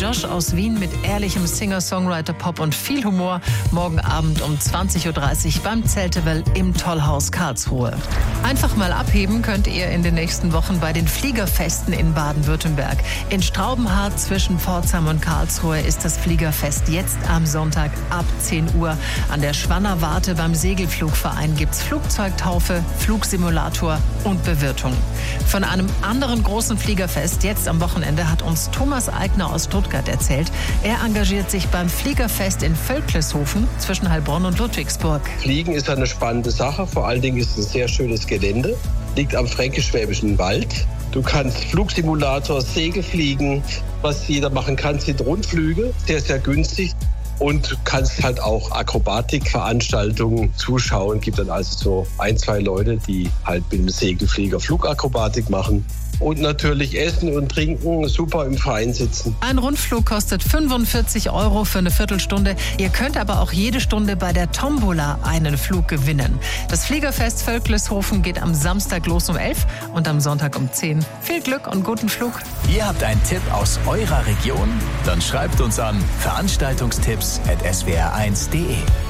Josh aus Wien mit ehrlichem Singer-Songwriter-Pop und viel Humor. Morgen Abend um 20.30 Uhr beim Zeltevel im Tollhaus Karlsruhe. Einfach mal abheben könnt ihr in den nächsten Wochen bei den Fliegerfesten in Baden-Württemberg. In Straubenhardt zwischen Pforzheim und Karlsruhe ist das Fliegerfest jetzt am Sonntag ab 10 Uhr. An der Schwanner Warte beim Segelflugverein gibt's Flugzeugtaufe, Flugsimulator und Bewirtung. Von einem anderen großen Fliegerfest jetzt am Wochenende hat uns Thomas Eigner aus Stuttgart erzählt. Er engagiert sich beim Fliegerfest in Völkleshofen zwischen Heilbronn und Ludwigsburg. Fliegen ist eine spannende Sache. Vor allen Dingen ist es ein sehr schönes Gelände. Liegt am Fränkisch-Schwäbischen Wald. Du kannst Flugsimulator, Segelfliegen, was jeder machen kann, sind Rundflüge, sehr, sehr günstig. Und du kannst halt auch Akrobatikveranstaltungen zuschauen. Gibt dann also so 1, 2 Leute, die halt mit dem Segelflieger Flugakrobatik machen. Und natürlich essen und trinken, super im Verein sitzen. Ein Rundflug kostet 45 € für eine Viertelstunde. Ihr könnt aber auch jede Stunde bei der Tombola einen Flug gewinnen. Das Fliegerfest Völkleshofen geht am Samstag los um 11 und am Sonntag um 10. Viel Glück und guten Flug. Ihr habt einen Tipp aus eurer Region? Dann schreibt uns an veranstaltungstipps@swr1.de.